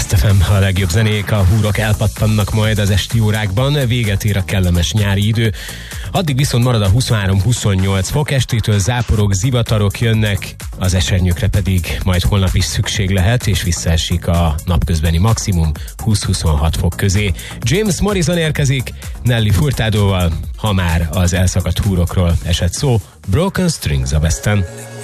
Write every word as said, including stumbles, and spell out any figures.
Kiss ef em, a legjobb zenék, a húrok elpattannak majd az esti órákban, véget ér a kellemes nyári idő. Addig viszont marad a huszonhárom-huszonnyolc fok, estétől záporok, zivatarok jönnek, az esernyőkre pedig majd holnap is szükség lehet, és visszaesik a napközbeni maximum húsz-huszonhat fok közé. James Morrison érkezik Nelly Furtadóval, ha már az elszakadt húrokról esett szó, Broken Strings a Westen.